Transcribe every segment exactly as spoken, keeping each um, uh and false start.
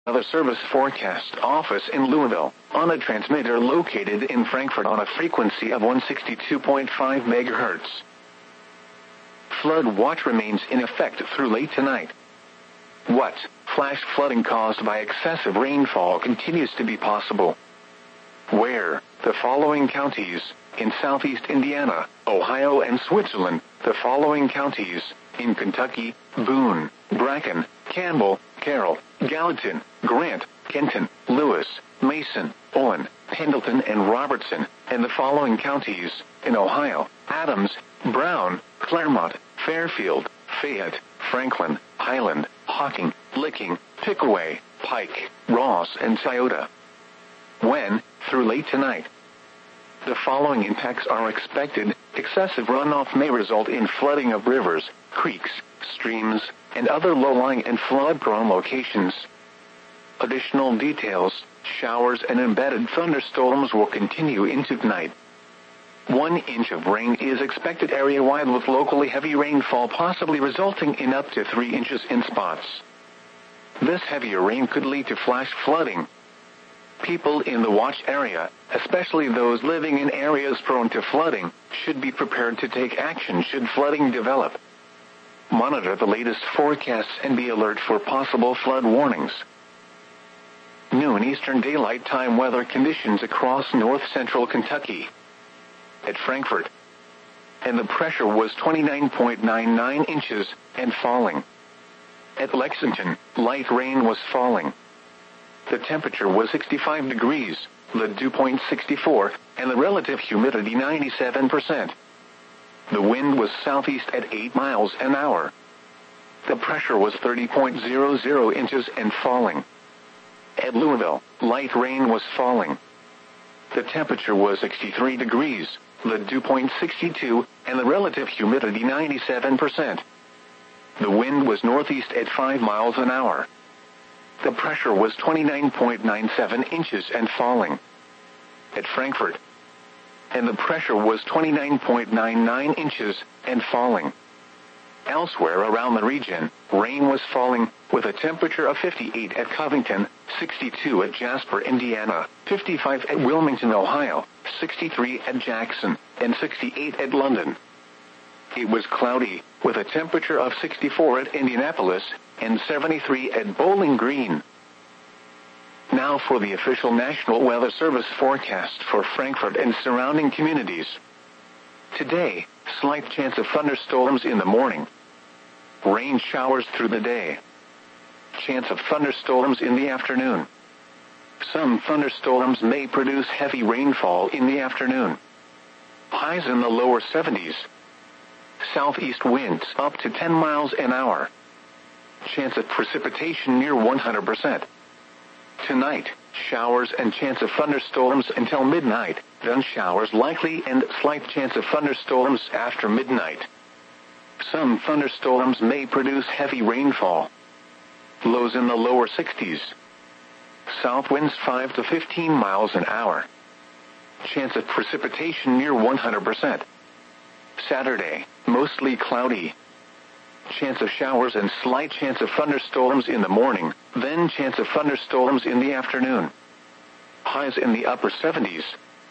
Weather Service forecast office in Louisville, on a transmitter located in Frankfort on a frequency of one hundred sixty-two point five megahertz. Flood watch remains in effect through late tonight. What? Flash flooding caused by excessive rainfall continues to be possible. Where? The following counties: in southeast Indiana, Ohio, and Switzerland. The following counties: in Kentucky, Boone, Bracken, Campbell, Carroll, Gallatin, Grant, Kenton, Lewis, Mason, Owen, Pendleton, and Robertson, and the following counties: in Ohio, Adams, Brown, Claremont, Fairfield, Fayette, Franklin, Highland, Hocking, Licking, Pickaway, Pike, Ross, and Scioto. When? Through late tonight. The following impacts are expected. Excessive runoff may result in flooding of rivers, creeks, streams, and other low-lying and flood-prone locations. Additional details: showers and embedded thunderstorms will continue into tonight. One inch of rain is expected area-wide, with locally heavy rainfall possibly resulting in up to three inches in spots. This heavier rain could lead to flash flooding. People in the watch area, especially those living in areas prone to flooding, should be prepared to take action should flooding develop. Monitor the latest forecasts and be alert for possible flood warnings. Noon Eastern Daylight Time weather conditions across north-central Kentucky. At Frankfort, and the pressure was twenty-nine point nine nine inches and falling. At Lexington, light rain was falling. The temperature was sixty-five degrees, the dew point sixty-four, and the relative humidity ninety-seven percent. The wind was southeast at eight miles an hour. The pressure was thirty point zero zero inches and falling. At Louisville, light rain was falling. The temperature was sixty-three degrees, the dew point sixty-two, and the relative humidity ninety-seven percent. The wind was northeast at five miles an hour. The pressure was twenty-nine point nine seven inches and falling. At Frankfort, and the pressure was twenty-nine point nine nine inches and falling. Elsewhere around the region, rain was falling, with a temperature of fifty-eight at Covington, sixty-two at Jasper, Indiana, fifty-five at Wilmington, Ohio, sixty-three at Jackson, and sixty-eight at London. It was cloudy, with a temperature of sixty-four at Indianapolis, and seventy-three at Bowling Green. Now for the official National Weather Service forecast for Frankfort and surrounding communities. Today, slight chance of thunderstorms in the morning. Rain showers through the day. Chance of thunderstorms in the afternoon. Some thunderstorms may produce heavy rainfall in the afternoon. Highs in the lower seventies. Southeast winds up to ten miles an hour. Chance of precipitation near one hundred percent. Tonight, showers and chance of thunderstorms until midnight, then showers likely and slight chance of thunderstorms after midnight. Some thunderstorms may produce heavy rainfall. Lows in the lower sixties. South winds five to fifteen miles an hour. Chance of precipitation near one hundred percent. Saturday, mostly cloudy. Chance of showers and slight chance of thunderstorms in the morning, then chance of thunderstorms in the afternoon. Highs in the upper seventies.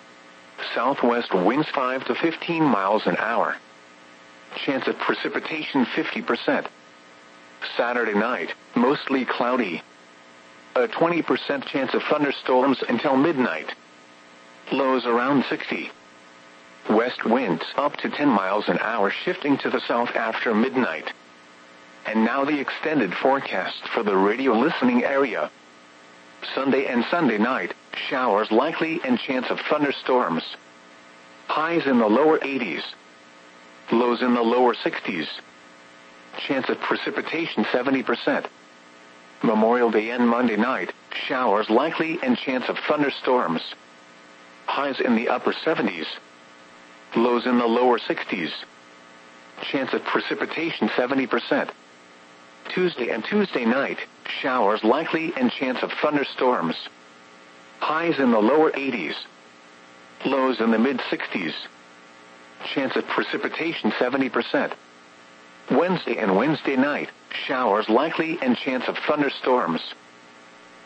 Southwest winds five to fifteen miles an hour. Chance of precipitation fifty percent. Saturday night, mostly cloudy. A twenty percent chance of thunderstorms until midnight. Lows around sixty. West winds up to ten miles an hour, shifting to the south after midnight. And now the extended forecast for the radio listening area. Sunday and Sunday night, showers likely and chance of thunderstorms. Highs in the lower eighties. Lows in the lower sixties. Chance of precipitation seventy percent. Memorial Day and Monday night, showers likely and chance of thunderstorms. Highs in the upper seventies. Lows in the lower sixties. Chance of precipitation seventy percent. Tuesday and Tuesday night, showers likely and chance of thunderstorms. Highs in the lower eighties. Lows in the mid-sixties. Chance of precipitation seventy percent. Wednesday and Wednesday night, showers likely and chance of thunderstorms.